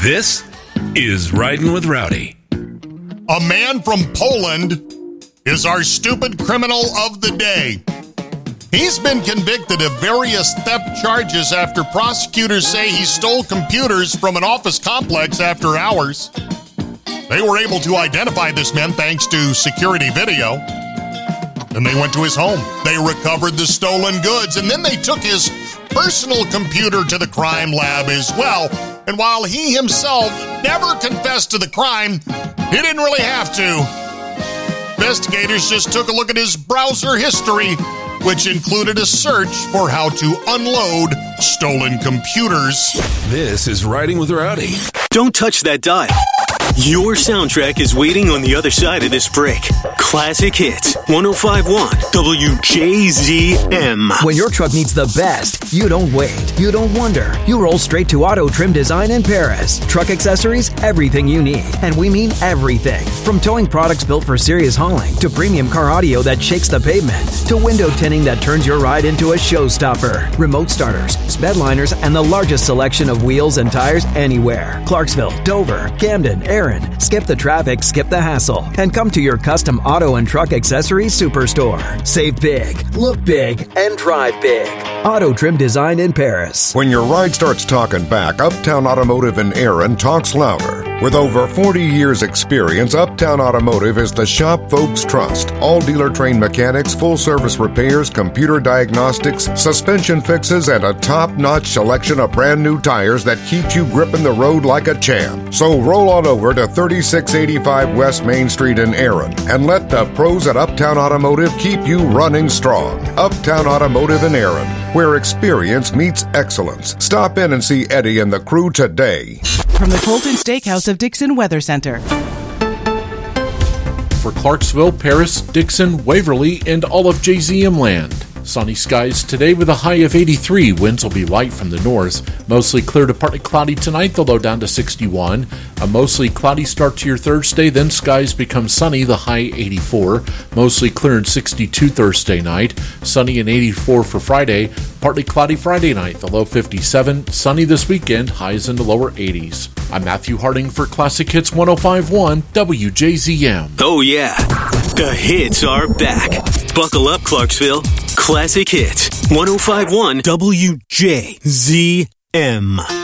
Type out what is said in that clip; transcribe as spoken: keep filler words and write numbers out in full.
This is Riding with Rowdy. A man from Poland is our stupid criminal of the day. He's been convicted of various theft charges after prosecutors say he stole computers from an office complex after hours. They were able to identify this man thanks to security video. Then they went to his home. They recovered the stolen goods, and then they took his personal computer to the crime lab as well. And while he himself never confessed to the crime, he didn't really have to. Investigators just took a look at his browser history, which included a search for how to unload stolen computers. This is Riding with Rowdy. Don't touch that dial. Your soundtrack is waiting on the other side of this break. Classic Hits, one oh five point one W J Z M. When your truck needs the best, you don't wait. You don't wonder. You roll straight to Auto Trim Design in Paris. Truck accessories, everything you need. And we mean everything. From towing products built for serious hauling, to premium car audio that shakes the pavement, to window tinting that turns your ride into a showstopper. Remote starters, sped liners, and the largest selection of wheels and tires anywhere. Clarksville, Dover, Camden, Erin. Skip the traffic, skip the hassle, and come to your custom auto and truck accessories superstore. Save big, look big, and drive big. Auto Trim Design in Paris. When your ride starts talking back, Uptown Automotive in Erin talks louder. With over forty years experience, Uptown Automotive is the shop folks trust. All dealer-trained mechanics, full-service repairs, computer diagnostics, suspension fixes, and a top-notch selection of brand-new tires that keeps you gripping the road like a champ. So roll on over to thirty-six eighty-five West Main Street in Erin and let the pros at Uptown Automotive keep you running strong. Uptown Automotive in Erin, where experience meets excellence. Stop in and see Eddie and the crew today. From the Colton Steakhouse of Dixon Weather Center. For Clarksville, Paris, Dixon, Waverly, and all of J Z M land. Sunny skies today with a high of eighty-three. Winds will be light from the north. Mostly clear to partly cloudy tonight, the low down to sixty-one. A mostly cloudy start to your Thursday, then skies become sunny, the high eighty-four. Mostly clear and sixty-two Thursday night. Sunny and eighty-four for Friday. Partly cloudy Friday night, the low fifty-seven. Sunny this weekend, highs in the lower eighties. I'm Matthew Harding for Classic Hits one oh five point one W J Z M. Oh yeah, the hits are back. Buckle up, Clarksville. Classic Hits one oh five point one W J Z M.